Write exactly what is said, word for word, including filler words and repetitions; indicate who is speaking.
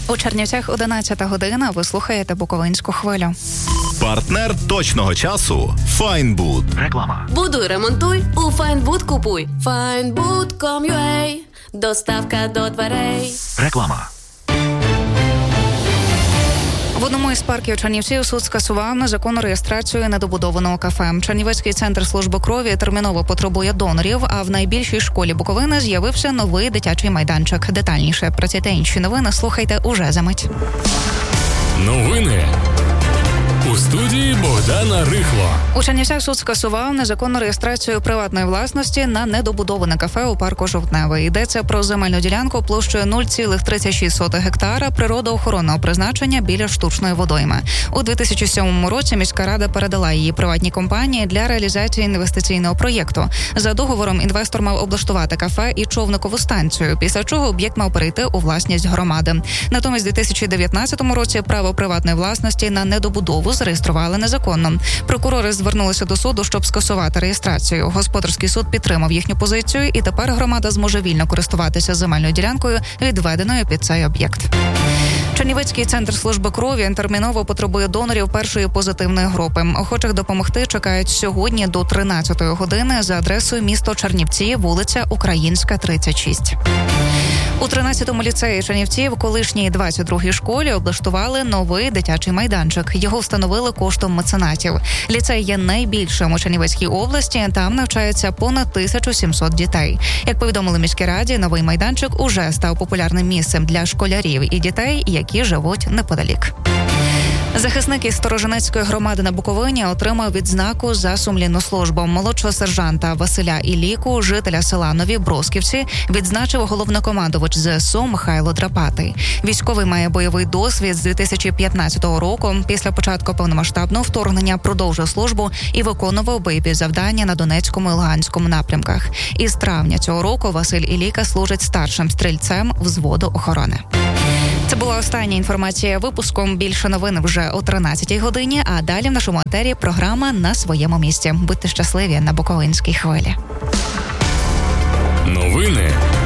Speaker 1: У Чернівцях одинадцята година, ви слухаєте Буковинську хвилю.
Speaker 2: Партнер точного часу – Файнбуд.
Speaker 3: Реклама.
Speaker 4: Будуй, ремонтуй, у Файнбуд купуй. Файнбуд точка ком точка ю а. Доставка до дверей.
Speaker 3: Реклама.
Speaker 1: В одному із парків Чернівців суд скасував незаконну реєстрацію недобудованого кафе. Чернівецький центр служби крові терміново потребує донорів, а в найбільшій школі Буковини з'явився новий дитячий майданчик. Детальніше про ці та інші новини слухайте уже за мить.
Speaker 5: Новини. У студії Богдана Рихло.
Speaker 1: У Чернівцях суд скасував незаконну реєстрацію приватної власності на недобудоване кафе у парку Жовтневий. Йдеться про земельну ділянку площею нуль цілих тридцять шість сотих гектара природоохоронного призначення біля штучної водойми. У дві тисячі сьомому році міська рада передала її приватній компанії для реалізації інвестиційного проєкту. За договором інвестор мав облаштувати кафе і човникову станцію, після чого об'єкт мав перейти у власність громади. Натомість у дві тисячі дев'ятнадцятому році право приватної власності на недобудову зареєстрували незаконно. Прокурори звернулися до суду, щоб скасувати реєстрацію. Господарський суд підтримав їхню позицію, і тепер громада зможе вільно користуватися земельною ділянкою, відведеною під цей об'єкт. Чернівецький центр служби крові терміново потребує донорів першої позитивної групи. Охочих допомогти чекають сьогодні до тринадцятої години за адресою місто Чернівці, вулиця Українська, тридцять шість. У тринадцятому ліцеї Чернівців, колишній двадцять другій школі, облаштували новий дитячий майданчик. Його встановили коштом меценатів. Ліцей є найбільшим у Чернівецькій області, там навчається понад тисяча сімсот дітей. Як повідомили міській раді, новий майданчик уже став популярним місцем для школярів і дітей, які живуть неподалік. Захисник із Сторожинецької громади на Буковині отримав відзнаку за сумлінну службу. Молодшого сержанта Василя Іліку, жителя села Нові Бросківці, відзначив головнокомандувач зе ес у Михайло Драпатий. Військовий має бойовий досвід з дві тисячі п'ятнадцятого року. Після початку повномасштабного вторгнення продовжив службу і виконував бойові завдання на Донецькому і Луганському напрямках. Із травня цього року Василь Іліка служить старшим стрільцем взводу охорони. Це була остання інформація випуску. Більше новин вже о тринадцятій годині, а далі в нашому етері програма «На своєму місці». Будьте щасливі на Буковинській хвилі.
Speaker 5: Новини